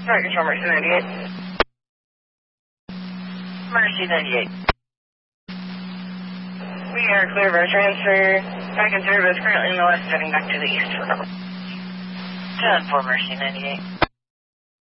Fire Control, Mercy 98. Mercy 98. We are clear of our transfer. Back in service, currently in the west, heading back to the east. 10-4, Mercy 98.